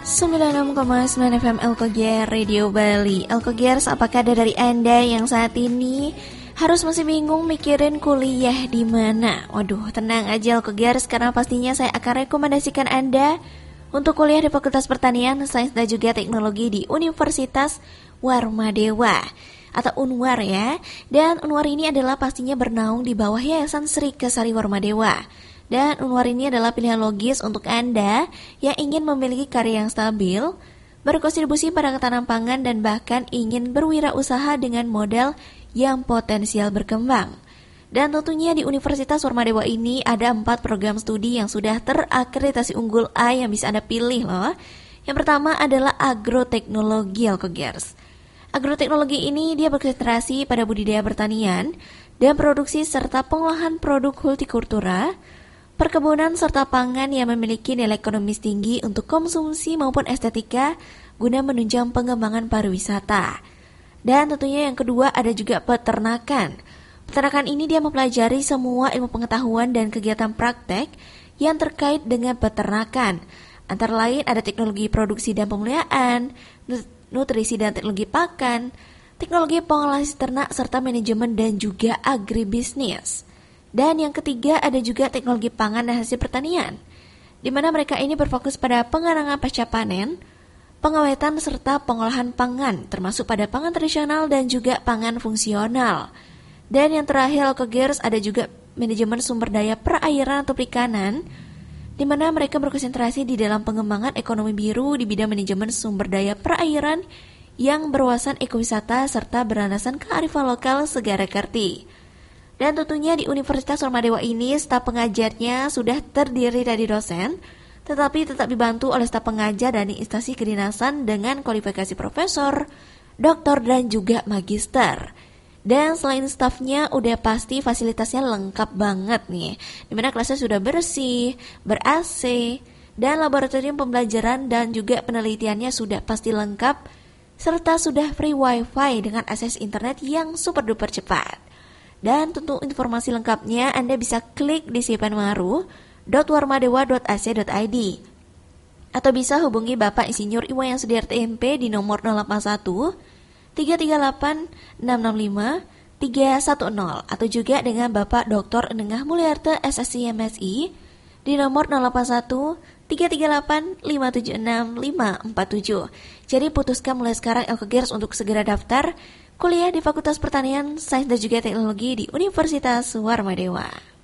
96,9 FM LKGR Radio Bali. LKGR, apa kabar dari Anda yang saat ini harus masih bingung mikirin kuliah di mana? Waduh, tenang aja LKGR, sekarang pastinya saya akan rekomendasikan Anda untuk kuliah di Fakultas Pertanian, Sains dan juga Teknologi di Universitas Warmadewa atau Unwar ya. Dan Unwar ini adalah pastinya bernaung di bawah Yayasan Sri Kesari Warmadewa. Dan Unwar ini adalah pilihan logis untuk Anda yang ingin memiliki karir yang stabil, berkontribusi pada ketahanan pangan, dan bahkan ingin berwirausaha dengan modal yang potensial berkembang. Dan tentunya di Universitas Warmadewa ini ada 4 program studi yang sudah terakreditasi unggul A yang bisa Anda pilih loh. Yang pertama adalah agroteknologi LKGers. Agroteknologi ini dia berkonsentrasi pada budidaya pertanian dan produksi serta pengolahan produk hortikultura, perkebunan serta pangan yang memiliki nilai ekonomis tinggi untuk konsumsi maupun estetika guna menunjang pengembangan pariwisata. Dan tentunya yang kedua ada juga peternakan. Peternakan ini dia mempelajari semua ilmu pengetahuan dan kegiatan praktek yang terkait dengan peternakan. Antara lain ada teknologi produksi dan pemeliharaan, nutrisi dan teknologi pakan, teknologi pengolahan ternak serta manajemen dan juga agribisnis. Dan yang ketiga ada juga teknologi pangan dan hasil pertanian, di mana mereka ini berfokus pada pengembangan pasca panen, pengawetan serta pengolahan pangan, termasuk pada pangan tradisional dan juga pangan fungsional. Dan yang terakhir LKGers ada juga manajemen sumber daya perairan atau perikanan, di mana mereka berkonsentrasi di dalam pengembangan ekonomi biru di bidang manajemen sumber daya perairan yang berwawasan ekowisata serta berlandasan kearifan lokal segara kerti. Dan tentunya di Universitas Warmadewa ini staf pengajarnya sudah terdiri dari dosen, tetapi tetap dibantu oleh staf pengajar dari instansi kedinasan dengan kualifikasi profesor, doktor dan juga magister. Dan selain stafnya udah pasti fasilitasnya lengkap banget nih, dimana kelasnya sudah bersih, ber-AC, dan laboratorium pembelajaran dan juga penelitiannya sudah pasti lengkap, serta sudah free wifi dengan akses internet yang super duper cepat. Dan tentu informasi lengkapnya Anda bisa klik di sipanmaru.warmadewa.ac.id atau bisa hubungi Bapak Insinyur Iwayan Sudiarto MP di nomor 081 338 665 310 atau juga dengan Bapak Dr. Enengah Mulyarta SSC MSI di nomor 081 338 576 547. Jadi putuskan mulai sekarang LKGers untuk segera daftar kuliah di Fakultas Pertanian, Sains dan juga Teknologi di Universitas Warmadewa.